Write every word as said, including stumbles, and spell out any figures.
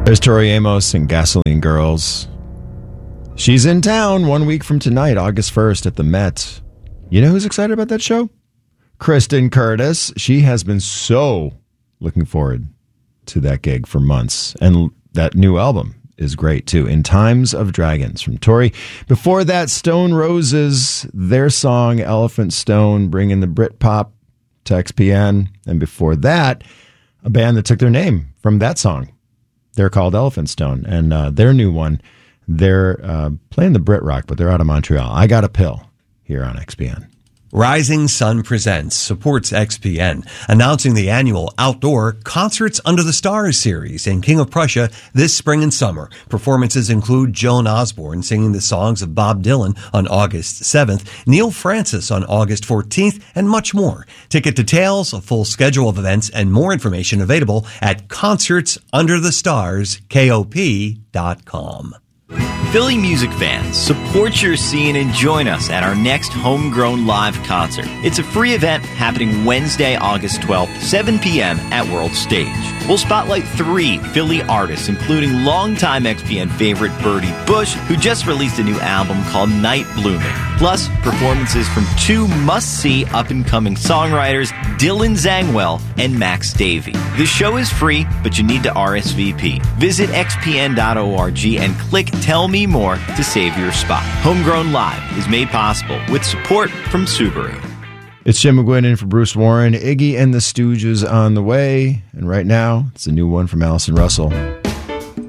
There's Tori Amos and Gasoline Girls. She's in town one week from tonight, August first, at the Met. You know who's excited about that show? Kristen Curtis. She has been so looking forward to that gig for months. And that new album is great, too. In Times of Dragons from Tori. Before that, Stone Roses, their song, Elephant Stone, bringing the Britpop to X P N. And before that, a band that took their name from that song. They're called Elephant Stone, and uh, their new one, they're uh, playing the Brit Rock, but they're out of Montreal. I Got a Pill here on X P N. Rising Sun Presents supports X P N, announcing the annual outdoor Concerts Under the Stars series in King of Prussia this spring and summer. Performances include Joan Osborne singing the songs of Bob Dylan on August seventh, Neil Francis on August fourteenth, and much more. Ticket details, a full schedule of events, and more information available at concerts under the stars K O P dot com. Philly music fans, support your scene and join us at our next Homegrown Live concert. It's a free event happening Wednesday, August twelfth, seven p.m. at World Stage. We'll spotlight three Philly artists, including longtime X P N favorite Birdie Bush, who just released a new album called Night Blooming. Plus, performances from two must-see up-and-coming songwriters, Dylan Zangwell and Max Davey. The show is free, but you need to R S V P. Visit x p n dot org and click Tell Me More to save your spot. Homegrown Live is made possible with support from Subaru. It's Jim McGuinn in for Bruce Warren. Iggy and the Stooges on the way. And right now, it's a new one from Allison Russell.